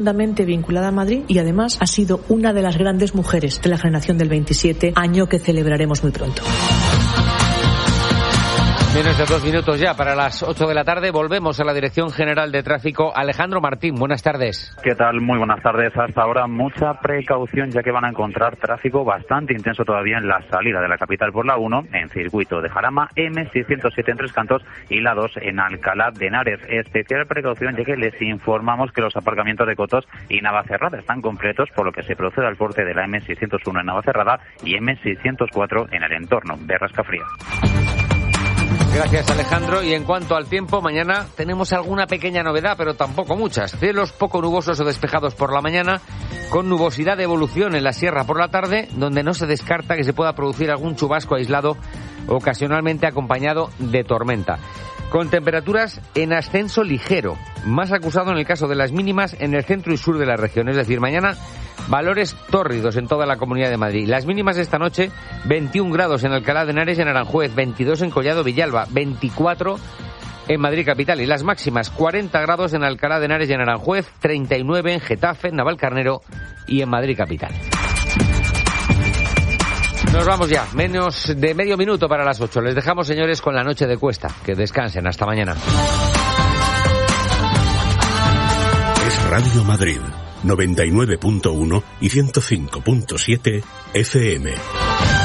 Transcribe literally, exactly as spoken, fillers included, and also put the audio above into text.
profundamente vinculada a Madrid y además ha sido una de las grandes mujeres de la generación del veintisiete, año que celebraremos muy pronto. Menos de dos minutos ya para las ocho de la tarde. Volvemos a la Dirección General de Tráfico. Alejandro Martín, buenas tardes. ¿Qué tal? Muy buenas tardes. Hasta ahora mucha precaución, ya que van a encontrar tráfico bastante intenso todavía en la salida de la capital por la uno, en circuito de Jarama, eme seiscientos siete en Tres Cantos y la dos en Alcalá de Henares. Especial precaución, ya que les informamos que los aparcamientos de Cotos y Navacerrada están completos, por lo que se procede al corte de la eme seiscientos uno en Navacerrada y eme seiscientos cuatro en el entorno de Rascafría. Gracias, Alejandro. Y en cuanto al tiempo, mañana tenemos alguna pequeña novedad, pero tampoco muchas. Cielos poco nubosos o despejados por la mañana, con nubosidad de evolución en la sierra por la tarde, donde no se descarta que se pueda producir algún chubasco aislado, ocasionalmente acompañado de tormenta. Con temperaturas en ascenso ligero, más acusado en el caso de las mínimas en el centro y sur de la región. Es decir, mañana valores tórridos en toda la Comunidad de Madrid. Las mínimas esta noche, veintiún grados en Alcalá de Henares y en Aranjuez, veintidós en Collado Villalba, veinticuatro en Madrid capital. Y las máximas, cuarenta grados en Alcalá de Henares y en Aranjuez, treinta y nueve en Getafe, Navalcarnero y en Madrid capital. Nos vamos ya, menos de medio minuto para las ocho. Les dejamos, señores, con la noche de Cuesta. Que descansen, hasta mañana. Es Radio Madrid, noventa y nueve punto uno y ciento cinco punto siete F M.